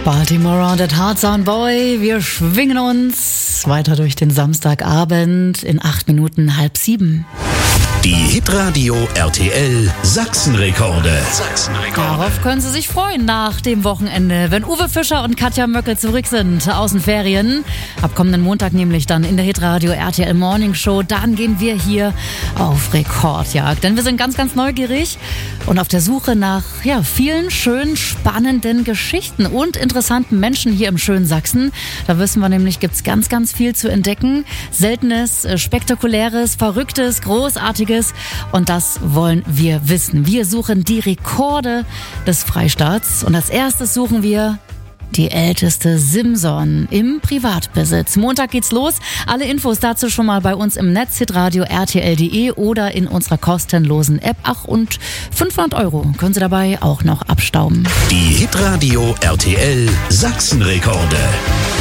Baltimore Rounded Heart Sound Boy. Wir schwingen uns weiter durch den Samstagabend in 8 Minuten 6:30. Die Hitradio RTL Sachsenrekorde. Darauf können Sie sich freuen nach dem Wochenende, wenn Uwe Fischer und Katja Möckel zurück sind aus den Ferien. Ab kommenden Montag nämlich dann in der Hitradio RTL Morning Show. Dann gehen wir hier auf Rekordjagd, denn wir sind ganz, ganz neugierig und auf der Suche nach vielen schönen, spannenden Geschichten und interessanten Menschen hier im schönen Sachsen. Da wissen wir nämlich, gibt's ganz, ganz viel zu entdecken. Seltenes, Spektakuläres, Verrücktes, Großartiges. Und das wollen wir wissen. Wir suchen die Rekorde des Freistaats. Und als erstes suchen wir die älteste Simson im Privatbesitz. Montag geht's los. Alle Infos dazu schon mal bei uns im Netz, hitradio rtl.de oder in unserer kostenlosen App. Ach, und 500 € können Sie dabei auch noch abstauben. Die Hitradio RTL Sachsenrekorde.